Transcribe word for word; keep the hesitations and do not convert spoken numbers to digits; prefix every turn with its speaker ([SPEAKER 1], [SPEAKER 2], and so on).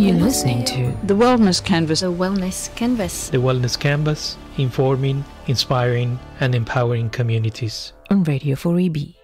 [SPEAKER 1] You're listening to
[SPEAKER 2] The Wellness Canvas.
[SPEAKER 3] The Wellness Canvas.
[SPEAKER 4] The Wellness Canvas, informing, inspiring, and empowering communities.
[SPEAKER 1] On Radio four E B.